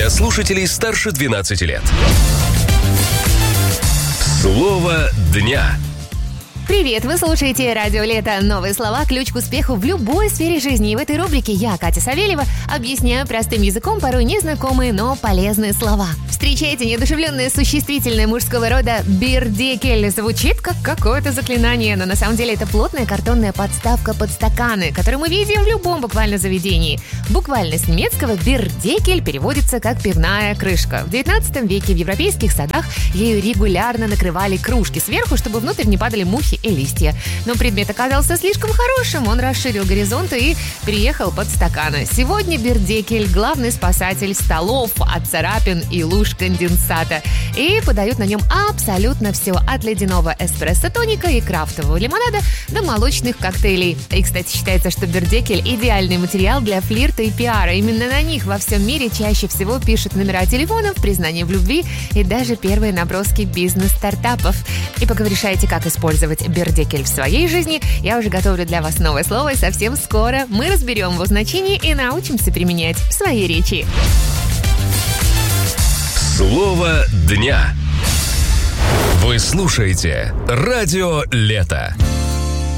для слушателей старше 12 лет. Слово дня. Привет! Вы слушаете «Радио Лето». Новые слова – ключ к успеху в любой сфере жизни. И в этой рубрике я, Катя Савельева, объясняю простым языком порой незнакомые, но полезные слова. Встречайте неодушевленное существительное мужского рода «бирдекель». Звучит как какое-то заклинание, но на самом деле это плотная картонная подставка под стаканы, которую мы видим в любом буквально заведении. Буквально с немецкого «бирдекель» переводится как «пивная крышка». В 19 веке в европейских садах ею регулярно накрывали кружки сверху, чтобы внутрь не падали мухи и листья. Но предмет оказался слишком хорошим, он расширил горизонты и переехал под стаканы. Сегодня бирдекель – главный спасатель столов от царапин и луж конденсата. И подают на нем абсолютно все, от ледяного эспрессо-тоника и крафтового лимонада до молочных коктейлей. И, кстати, считается, что бирдекель – идеальный материал для флирта и пиара. Именно на них во всем мире чаще всего пишут номера телефонов, признание в любви и даже первые наброски бизнес-стартапов. И пока вы решаете, как использовать бирдекель в своей жизни, я уже готовлю для вас новое слово, и совсем скоро мы разберем его значение и научимся применять в своей речи. Слово дня. Вы слушаете «Радио Лето».